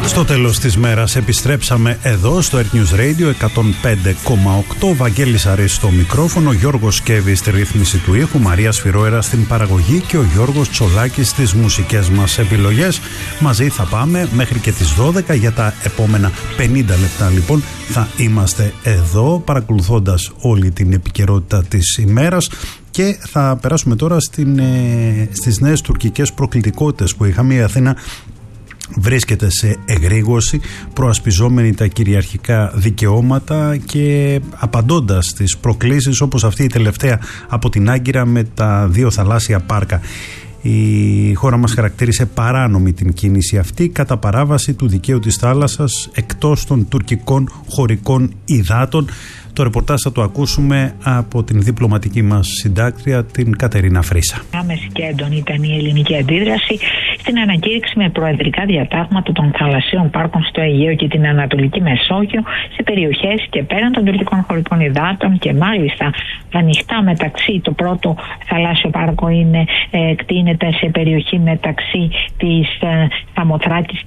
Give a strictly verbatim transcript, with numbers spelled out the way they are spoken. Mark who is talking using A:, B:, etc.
A: Στο τέλος της μέρας επιστρέψαμε εδώ στο Earth News Radio εκατόν πέντε κόμμα οκτώ. Βαγγέλης Αρής στο μικρόφωνο, Γιώργος Σκέβης στη ρύθμιση του ήχου, Μαρία Σφυρόερα στην παραγωγή και ο Γιώργος Τσολάκης στις μουσικές μας επιλογές. Μαζί θα πάμε μέχρι και τις δώδεκα. Για τα επόμενα πενήντα λεπτά λοιπόν θα είμαστε εδώ παρακολουθώντας όλη την επικαιρότητα της ημέρας. Και θα περάσουμε τώρα στην, ε, στις νέες τουρκικές προκλητικότητες που είχαμε. Η Αθήνα βρίσκεται σε εγρήγορση, προασπιζόμενη τα κυριαρχικά δικαιώματα και απαντώντας στις προκλήσεις όπως αυτή η τελευταία από την Άγκυρα με τα δύο θαλάσσια πάρκα. Η χώρα μας χαρακτήρισε παράνομη την κίνηση αυτή κατά παράβαση του δικαίου της θάλασσας εκτός των τουρκικών χωρικών υδάτων. Το ρεπορτάζ θα το ακούσουμε από την διπλωματική μας συντάκτρια, την Κατερίνα Φρίσα.
B: Άμεση και έντονη ήταν η ελληνική αντίδραση στην ανακήρυξη με προεδρικά διατάγματα των θαλασσίων πάρκων στο Αιγαίο και την Ανατολική Μεσόγειο σε περιοχές και πέραν των τουρκικών χωρικών υδάτων και μάλιστα ανοιχτά μεταξύ. Το πρώτο θαλάσσιο πάρκο είναι, ε, κτείνεται σε περιοχή μεταξύ της ε, Σαμοθράκης